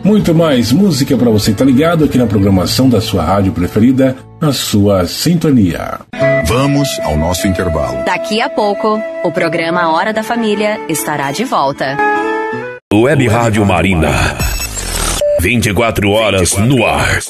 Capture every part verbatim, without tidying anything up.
Muito mais música para você estar ligado aqui na programação da sua rádio preferida, na sua sintonia. Vamos ao nosso intervalo. Daqui a pouco, o programa Hora da Família estará de volta. Web Rádio Marina. vinte e quatro horas no ar.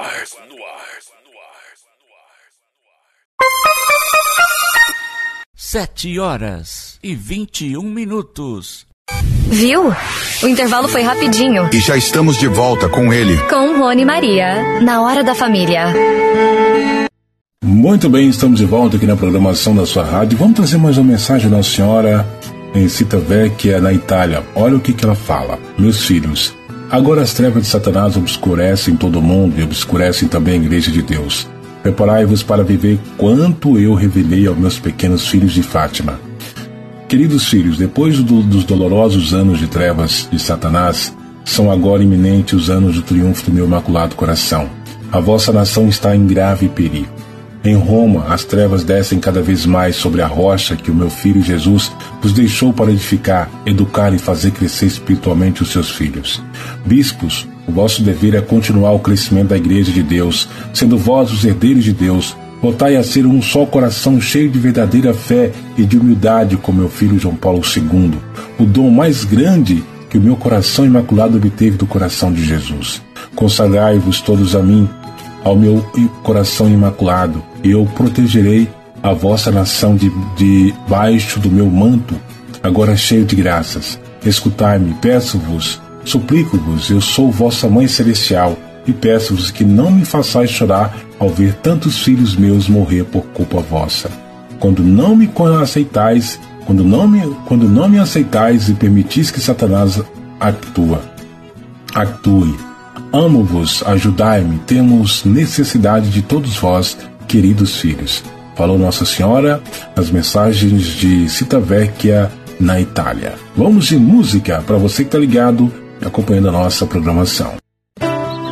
Sete horas e vinte e um minutos. Viu? O intervalo foi rapidinho. E já estamos de volta com ele. Com Rony e Maria, na Hora da Família. Muito bem, estamos de volta aqui na programação da sua rádio. Vamos trazer mais uma mensagem da Nossa Senhora em Civitavecchia, na Itália. Olha o que, que ela fala. Meus filhos, agora as trevas de Satanás obscurecem todo o mundo e obscurecem também a Igreja de Deus. Preparai-vos para viver quanto eu revelei aos meus pequenos filhos de Fátima. Queridos filhos, depois do, dos dolorosos anos de trevas de Satanás, são agora iminentes os anos do triunfo do meu Imaculado Coração. A vossa nação está em grave perigo. Em Roma, as trevas descem cada vez mais sobre a rocha que o meu filho Jesus vos deixou para edificar, educar e fazer crescer espiritualmente os seus filhos. Bispos, o vosso dever é continuar o crescimento da Igreja de Deus, sendo vós os herdeiros de Deus. Voltai a ser um só coração cheio de verdadeira fé e de humildade com meu filho João Paulo segundo, o dom mais grande que o meu coração imaculado obteve do coração de Jesus. Consagrai-vos todos a mim, ao meu coração imaculado, e eu protegerei a vossa nação de, de baixo do meu manto, agora cheio de graças. Escutai-me, peço-vos, suplico-vos, eu sou vossa Mãe Celestial, e peço-vos que não me façais chorar ao ver tantos filhos meus morrer por culpa vossa. Quando não me aceitais, quando não me, quando não me aceitais e permitis que Satanás atua, atue, amo-vos, ajudai-me, temos necessidade de todos vós, queridos filhos. Falou Nossa Senhora nas mensagens de Civitavecchia, na Itália. Vamos de música para você que está ligado e acompanhando a nossa programação.